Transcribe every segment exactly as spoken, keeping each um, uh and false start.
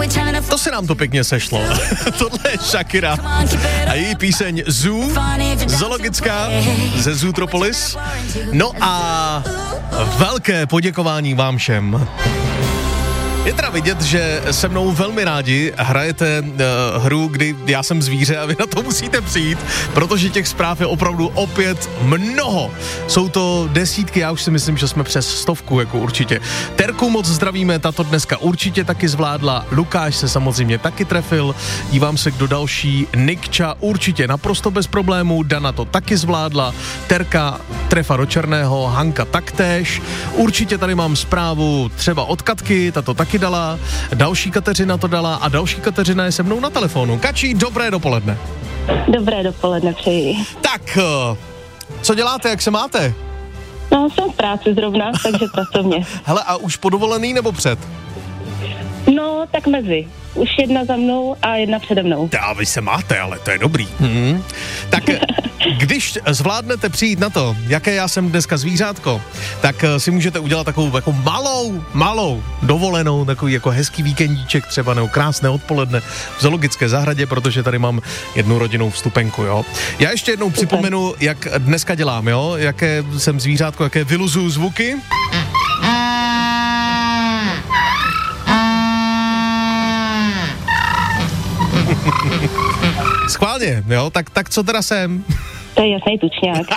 To se nám to pěkně sešlo. Tohle je Shakira a její píseň Zoo, zoologická ze Zootropolis. No a velké poděkování vám všem. Je teda vidět, že se mnou velmi rádi hrajete uh, hru, kdy já jsem zvíře a vy na to musíte přijít, protože těch zpráv je opravdu opět mnoho. Jsou to desítky, já už si myslím, že jsme přes stovku, jako určitě. Terku moc zdravíme, tato dneska určitě taky zvládla, Lukáš se samozřejmě taky trefil, dívám se, kdo další, Nikča určitě naprosto bez problémů, Dana to taky zvládla, Terka trefa do černého, Hanka taktéž, určitě tady mám zprávu třeba od Katky, tato taky dala, další Kateřina to dala a další Kateřina je se mnou na telefonu. Kačí, dobré dopoledne. Dobré dopoledne přeji. Tak, co děláte, jak se máte? No, jsem v práci zrovna, takže pracovně. Hele, a už po dovolený nebo před? No, tak mezi. Už jedna za mnou a jedna přede mnou. Já, vy se máte, ale to je dobrý. Hmm. Tak když zvládnete přijít na to, jaké já jsem dneska zvířátko, tak si můžete udělat takovou jako malou, malou dovolenou, takový jako hezký víkendíček třeba, nebo krásné odpoledne v zoologické zahradě, protože tady mám jednu rodinnou vstupenku, jo. Já ještě jednou Super. připomenu, jak dneska dělám, jo, jaké jsem zvířátko, jaké vyluzuju zvuky. Schválně, jo, tak, tak co teda jsem? To je jasný tučňák.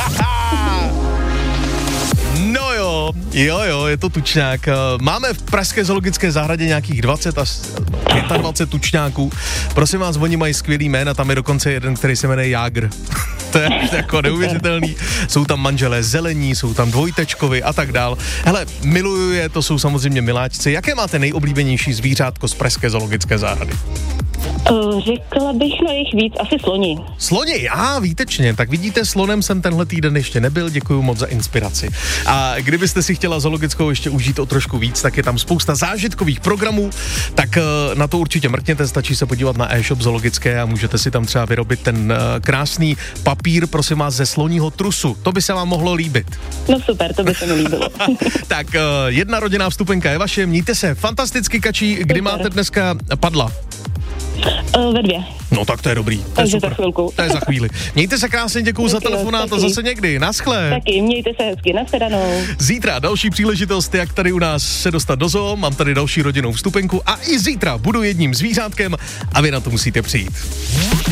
No jo, jo, jo, je to tučňák. Máme v pražské zoologické zahradě nějakých dvacet až dvacet pět tučňáků. Prosím vás, oni mají skvělý jména, tam je dokonce jeden, který se jmenuje Jágr. To je jako neuvěřitelný. Jsou tam manželé Zelení, jsou tam Dvojtečkovi a tak dál. Hele, miluju je, to jsou samozřejmě miláčci. Jaké máte nejoblíbenější zvířátko z pražské zoologické zahrady? Uh, řekla bych, no jich víc, asi sloni. Sloni, a výtečně, tak vidíte, slonem jsem tenhle týden ještě nebyl, děkuju moc za inspiraci. A kdybyste si chtěla zoologickou ještě užít o trošku víc, tak je tam spousta zážitkových programů, tak uh, na to určitě mrkněte, stačí se podívat na e-shop zoologické a můžete si tam třeba vyrobit ten uh, krásný papír, prosím vás, ze sloního trusu, to by se vám mohlo líbit. No super, to by se mi líbilo. Tak uh, jedna rodinná vstupenka je vaše, mějte se fantasticky, Kačí, kdy super. Máte dneska padla? Uh, ve dvě. No tak to je dobrý. To Takže je super. za chvilku. To je za chvíli. Mějte se krásně, děkuju za telefonát a zase někdy. Naschle. Taky, mějte se hezky, nashledanou. Zítra další příležitost, jak tady u nás se dostat do zoo. Mám tady další rodinnou vstupenku a i zítra budu jedním zvířátkem a vy na to musíte přijít.